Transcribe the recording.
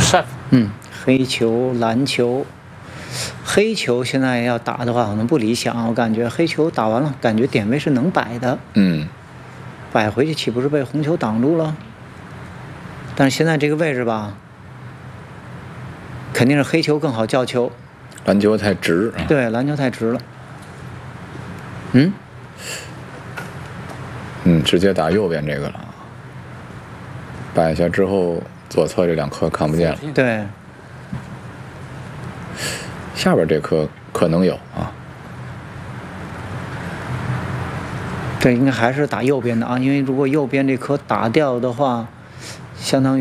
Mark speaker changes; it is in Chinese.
Speaker 1: 善。
Speaker 2: 黑球、蓝球，黑球现在要打的话可能不理想，我感觉黑球打完了，感觉点位是能摆的。摆回去岂不是被红球挡住了？但是现在这个位置吧，肯定是黑球更好叫球。
Speaker 3: 篮球太直。
Speaker 2: 对，篮球太直了。
Speaker 3: 直接打右边这个了。摆一下之后，左侧这2颗看不见了。
Speaker 2: 对。
Speaker 3: 下边这颗可能有啊。
Speaker 2: 对，应该还是打右边的啊，因为如果右边这颗打掉的话，相当于。